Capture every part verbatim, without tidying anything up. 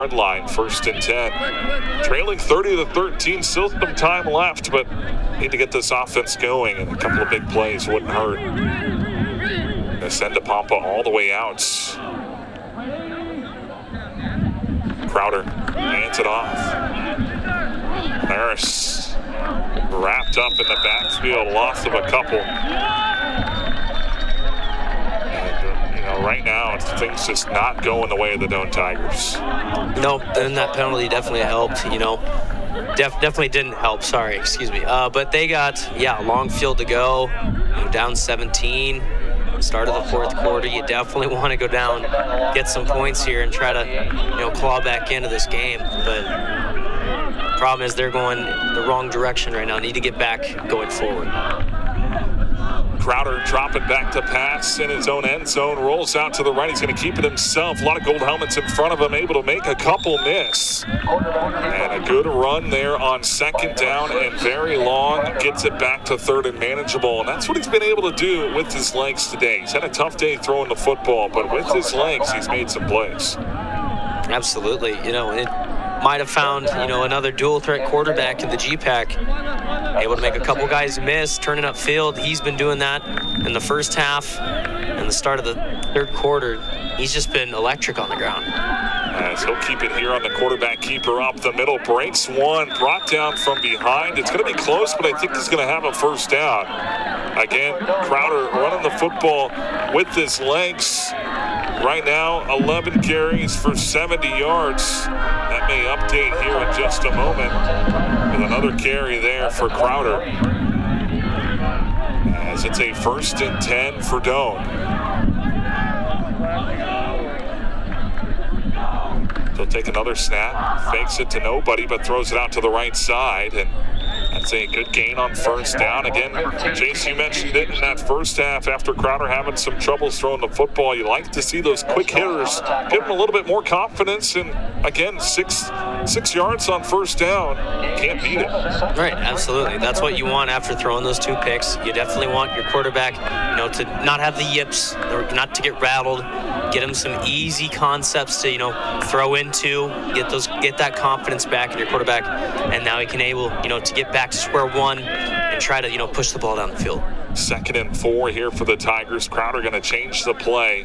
line, first and ten. Trailing thirty to thirteen, still some time left, but need to get this offense going, and a couple of big plays wouldn't hurt. Gonna send Pampa all the way out. Crowder hands it off. Harris wrapped up in the backfield, loss of a couple. And, you know, right now, things just not going the way of the Doane Tigers. Nope, and that penalty definitely helped, you know. Def- definitely didn't help, sorry, excuse me. Uh, but they got, yeah, a long field to go, you know, down seventeen. Start of the fourth quarter, you definitely want to go down, get some points here, and try to, you know, claw back into this game. But problem is they're going the wrong direction right now. Need to get back going forward. Crowder dropping back to pass in his own end zone, rolls out to the right. He's going to keep it himself. A lot of gold helmets in front of him, able to make a couple miss. And a good run there on second down and very long. Gets it back to third and manageable. And that's what he's been able to do with his legs today. He's had a tough day throwing the football, but with his legs, he's made some plays. Absolutely. You know, it might have found, you know, another dual threat quarterback in the G PAC. Able to make a couple guys miss, turning upfield. He's been doing that in the first half and the start of the third quarter. He's just been electric on the ground. As he'll keep it here on the quarterback keeper up the middle. Breaks one, brought down from behind. It's going to be close, but I think he's going to have a first down. Again, Crowder running the football with his legs. Right now, eleven carries for seventy yards. That may update here in just a moment with another carry there for Crowder. As it's a first and ten for Doane. He'll take another snap, fakes it to nobody, but throws it out to the right side. And that's a good gain on first down. Again, Jace, you mentioned it in that first half after Crowder having some troubles throwing the football. You like to see those quick hitters give him a little bit more confidence. And again, six six yards on first down. Can't beat it. Right, absolutely. That's what you want after throwing those two picks. You definitely want your quarterback, you know, to not have the yips, or not to get rattled. Get him some easy concepts to, you know, throw into, get those, get that confidence back in your quarterback, and now he can able, you know, to get back to square one and try to, you know, push the ball down the field. Second and four here for the Tigers. Crowder going to change the play.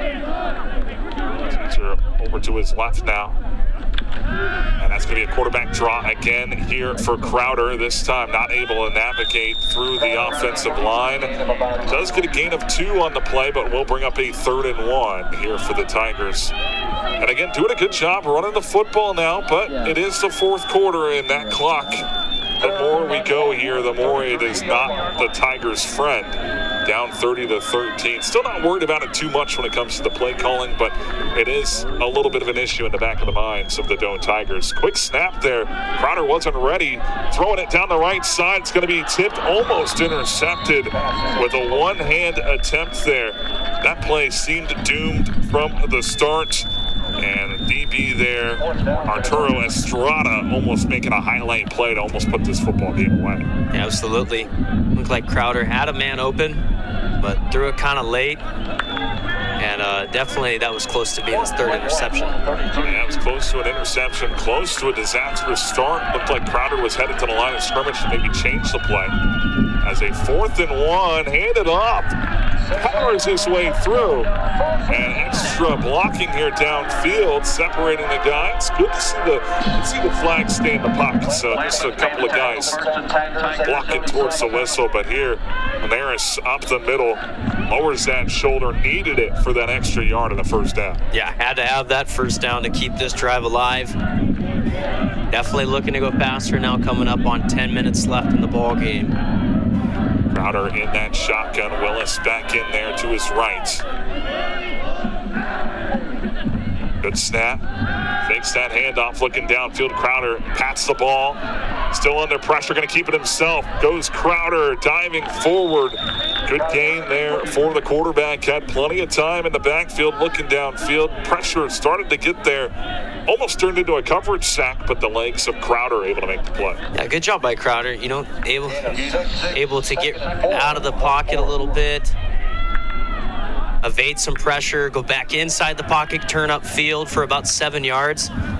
These are over to his left now. And that's going to be a quarterback draw again here for Crowder. This time not able to navigate through the offensive line. Does get a gain of two on the play, but will bring up a third and one here for the Tigers. And again, doing a good job running the football now, but it is the fourth quarter, and that clock, the more we go here, the more it is not the Tigers' friend. Down thirty to thirteen. Still not worried about it too much when it comes to the play calling, but it is a little bit of an issue in the back of the minds of the Doane Tigers. Quick snap there. Crowder wasn't ready. Throwing it down the right side. It's going to be tipped, almost intercepted with a one-hand attempt there. That play seemed doomed from the start. And D B there, Arturo Estrada, almost making a highlight play to almost put this football game away. Absolutely. Looked like Crowder had a man open, but threw it kind of late. And uh, definitely that was close to being his third interception. Yeah, it was close to an interception, close to a disastrous start. Looked like Crowder was headed to the line of scrimmage to maybe change the play. As a fourth and one, handed off, powers his way through. And extra blocking here downfield, separating the guy. It's good to see the, to see the flag stay in the pocket. So just a couple of guys blocking towards the whistle. But here, Maris up the middle, lowers that shoulder, needed it for that extra yard in the first down. Yeah, had to have that first down to keep this drive alive. Definitely looking to go faster now, coming up on ten minutes left in the ball game. Crowder in that shotgun. Willis back in there to his right. Good snap. Fakes that handoff, looking downfield. Crowder pats the ball. Still under pressure, going to keep it himself. Goes Crowder, diving forward. Good gain there for the quarterback. Had plenty of time in the backfield, looking downfield. Pressure started to get there. Almost turned into a coverage sack, but the legs of Crowder able to make the play. Yeah, good job by Crowder. You know, able, able to get out of the pocket a little bit. Evade some pressure, go back inside the pocket, turn up field for about seven yards.